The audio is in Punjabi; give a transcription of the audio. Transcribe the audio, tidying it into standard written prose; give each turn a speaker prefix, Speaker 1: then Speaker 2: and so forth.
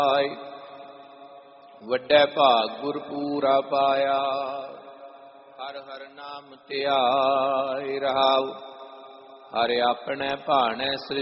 Speaker 1: ਵੱਡੇ ਭਾਗ ਗੁਰਪੂਰਾ ਪਾਇਆ। ਹਰ ਹਰ ਨਾਮ ਧਿਆਇ ਰਹਾਉ। ਹਰਿ ਆਪਣੇ ਭਾਣੇ